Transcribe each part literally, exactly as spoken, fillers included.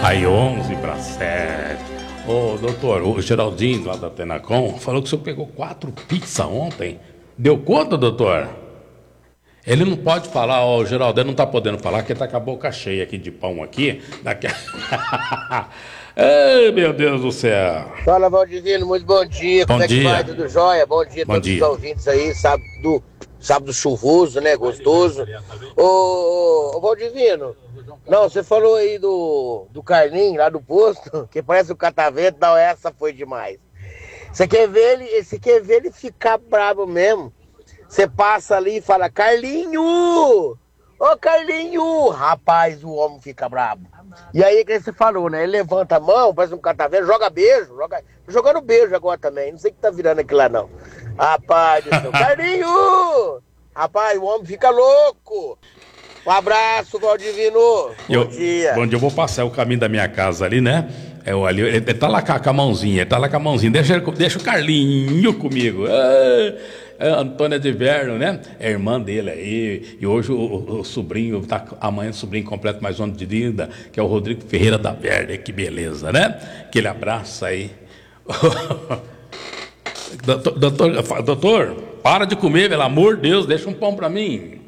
Aí onze para sete. Ô, doutor, o Geraldinho lá da Tenacom falou que o senhor pegou quatro pizzas ontem. Deu conta, doutor? Ele não pode falar, ó, o Geraldo não tá podendo falar, porque tá com a boca cheia aqui de pão aqui. Daqui... Ai, meu Deus do céu. Fala, Valdivino, muito bom dia. Bom Como é dia. que vai? Tudo jóia? Bom dia a Bom todos dia. os ouvintes aí. Sábado, sábado chuvoso, né? Gostoso. Ô, ô, ô, Valdivino, não, você falou aí do, do Carlinhos, lá do posto, que parece o catavento. Não, essa foi demais. Você quer ver ele, você quer ver ele ficar bravo mesmo? Você passa ali e fala, Carlinho! Ô, Carlinho! Rapaz, o homem fica bravo. E aí, que você falou, né? Ele levanta a mão, parece um catavento, joga beijo. Joga... Jogando beijo agora também. Não sei o que tá virando aquilo lá, não. Rapaz do céu. Carlinho! Rapaz, o homem fica louco. Um abraço, Valdivino. Bom eu, dia. Bom dia, eu vou passar o caminho da minha casa ali, né? Eu, ali, ele, ele tá lá com a, com a mãozinha, ele tá lá com a mãozinha. Deixa, deixa o Carlinho comigo. É... É Antônia de Verno, né? É irmã dele aí. E hoje o, o, o sobrinho, tá, amanhã o sobrinho completo mais um ano de vida, que é o Rodrigo Ferreira da Verde. Que beleza, né? Aquele abraço aí. doutor, doutor, doutor, para de comer, pelo amor de Deus, deixa um pão pra mim.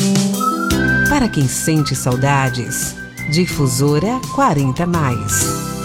Para quem sente saudades, Difusora quarenta mais.